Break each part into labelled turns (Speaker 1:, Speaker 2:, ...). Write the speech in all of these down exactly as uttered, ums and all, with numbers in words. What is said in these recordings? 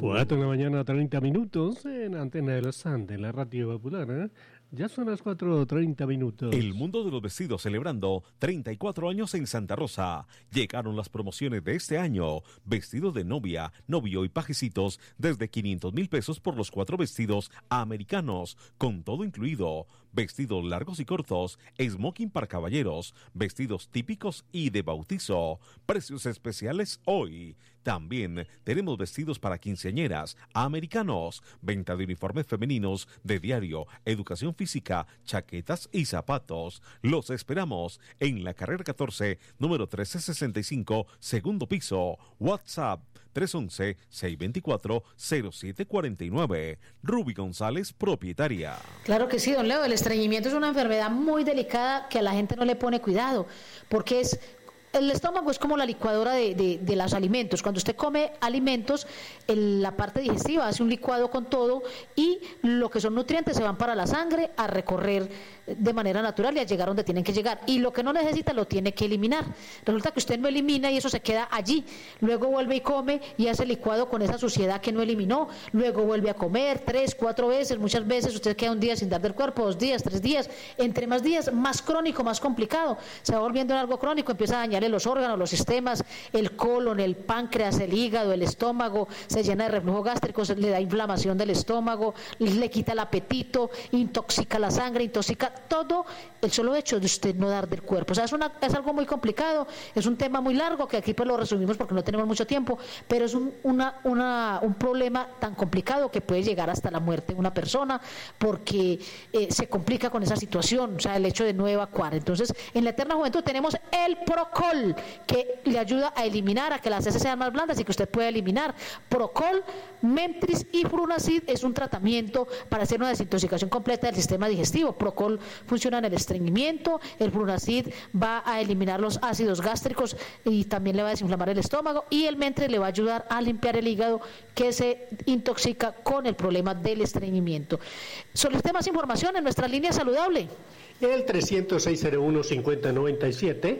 Speaker 1: Cuatro de la mañana, treinta minutos en Antena de los Andes, la radio popular, ¿eh? Ya son las cuatro treinta minutos.
Speaker 2: El mundo de los vestidos celebrando treinta y cuatro años en Santa Rosa. Llegaron las promociones de este año. Vestidos de novia, novio y pajecitos desde quinientos mil pesos por los cuatro vestidos americanos, con todo incluido. Vestidos largos y cortos, smoking para caballeros, vestidos típicos y de bautizo. Precios especiales hoy. También tenemos vestidos para quinceañeras, americanos, venta de uniformes femeninos, de diario, educación física, chaquetas y zapatos. Los esperamos en la carrera catorce, número trece sesenta y cinco, segundo piso. WhatsApp tres once, seiscientos veinticuatro, cero siete cuarenta y nueve. Ruby González, propietaria.
Speaker 3: Claro que sí, don Leo. El estreñimiento es una enfermedad muy delicada que a la gente no le pone cuidado, porque es... El estómago es como la licuadora de, de, de los alimentos. Cuando usted come alimentos, el, la parte digestiva hace un licuado con todo y lo que son nutrientes se van para la sangre a recorrer de manera natural y a llegar donde tienen que llegar. Y lo que no necesita lo tiene que eliminar. Resulta que usted no elimina y eso se queda allí. Luego vuelve y come y hace licuado con esa suciedad que no eliminó. Luego vuelve a comer tres, cuatro veces. Muchas veces usted queda un día sin dar del cuerpo, dos días, tres días. Entre más días, más crónico, más complicado. Se va volviendo en algo crónico, empieza a dañar los órganos, los sistemas, el colon, el páncreas, el hígado, el estómago, se llena de reflujo gástrico, se le da inflamación del estómago, le quita el apetito, intoxica la sangre, intoxica todo el solo hecho de usted no dar del cuerpo. O sea, es, una, es algo muy complicado, es un tema muy largo que aquí pues lo resumimos porque no tenemos mucho tiempo, pero es un, una, una, un problema tan complicado que puede llegar hasta la muerte de una persona porque eh, se complica con esa situación, o sea, el hecho de no evacuar. Entonces, en la Eterna Juventud tenemos el Procol, que le ayuda a eliminar, a que las heces sean más blandas y que usted pueda eliminar. Procol, Mentris y Frunacid es un tratamiento para hacer una desintoxicación completa del sistema digestivo. Procol funciona en el estreñimiento, el Frunacid va a eliminar los ácidos gástricos y también le va a desinflamar el estómago, y el Mentris le va a ayudar a limpiar el hígado que se intoxica con el problema del estreñimiento. Solicite más información en nuestra línea saludable.
Speaker 1: El trescientos seis cero uno cincuenta noventa y siete.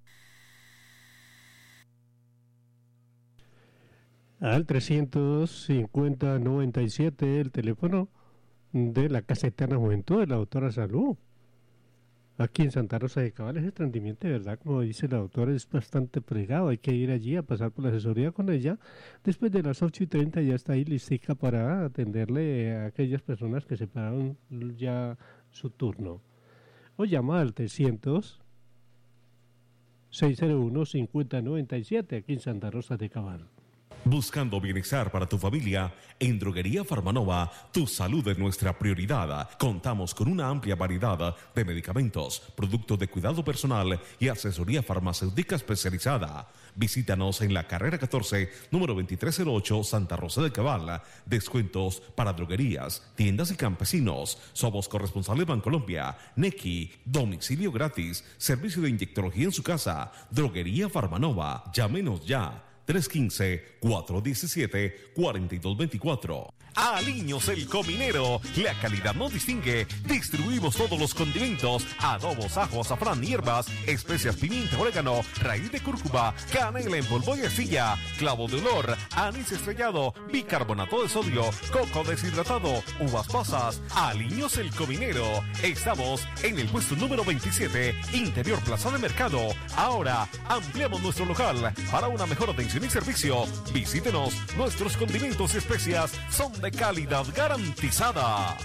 Speaker 1: Al trescientos cincuenta noventa y siete, el teléfono de la Casa Eterna Juventud de la doctora Salud. Aquí en Santa Rosa de Cabal, ese rendimiento, de verdad, como dice la doctora, es bastante fregado. Hay que ir allí a pasar por la asesoría con ella. Después de las ocho y treinta ya está ahí listica para atenderle a aquellas personas que separaron ya su turno. O llama al trescientos seis cero uno cincuenta noventa y siete aquí en Santa Rosa de Cabal.
Speaker 2: Buscando bienestar para tu familia, en Droguería Farmanova, tu salud es nuestra prioridad. Contamos con una amplia variedad de medicamentos, productos de cuidado personal y asesoría farmacéutica especializada. Visítanos en la carrera catorce, número veintitrés cero ocho, Santa Rosa de Cabal. Descuentos para droguerías, tiendas y campesinos. Somos corresponsables Bancolombia, Nequi, domicilio gratis, servicio de inyectología en su casa. Droguería Farmanova, llámenos ya. tres uno cinco, cuatro uno siete, cuatro dos dos cuatro. Aliños el Cominero, la calidad nos distingue. Distribuimos todos los condimentos, adobos, ajo, azafrán, hierbas, especias, pimienta, orégano, raíz de cúrcuma, canela en polvo y astilla, clavo de olor, anís estrellado, bicarbonato de sodio, coco deshidratado, uvas pasas. Aliños el Cominero. Estamos en el puesto número veintisiete, Interior Plaza de Mercado. Ahora ampliamos nuestro local para una mejor atención y servicio. Visítenos, nuestros condimentos y especias son de calidad garantizada.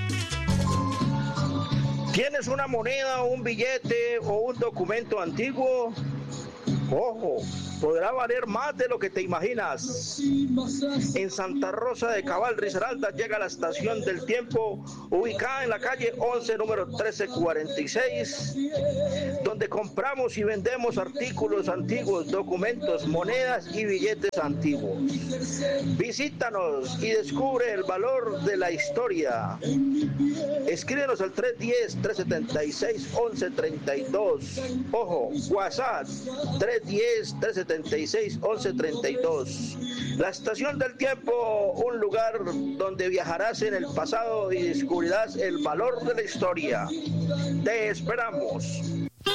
Speaker 4: ¿Tienes una moneda, un billete o un documento antiguo? Ojo, podrá valer más de lo que te imaginas. En Santa Rosa de Cabal, Risaralda, llega la estación del tiempo, ubicada en la calle once, número trece cuarenta y seis, donde compramos y vendemos artículos antiguos, documentos, monedas y billetes antiguos. Visítanos y descubre el valor de la historia. Escríbenos al tres uno cero, tres siete seis, once treinta y dos. Ojo, WhatsApp tres uno cero, tres siete seis, once treinta y dos. La estación del tiempo, un lugar donde viajarás en el pasado y descubrirás el valor de la historia. Te esperamos.